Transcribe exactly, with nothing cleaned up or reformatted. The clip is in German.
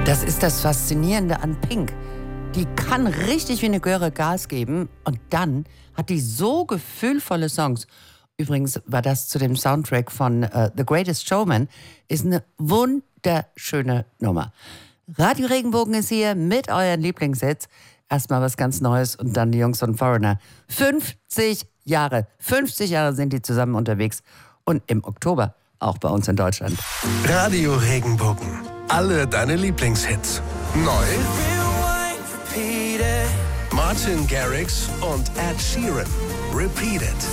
Das ist das Faszinierende an Pink. Die kann richtig wie eine Göre Gas geben und dann hat die so gefühlvolle Songs. Übrigens war das zu dem Soundtrack von uh, The Greatest Showman, ist eine wunderschöne Nummer. Radio Regenbogen ist hier mit euren Lieblingshits. Erstmal was ganz Neues und dann die Jungs von Foreigner. fünfzig Jahre, fünfzig Jahre sind die zusammen unterwegs und im Oktober auch bei uns in Deutschland. Radio Regenbogen. Alle deine Lieblingshits. Neu. Martin Garrix und Ed Sheeran. Repeat It.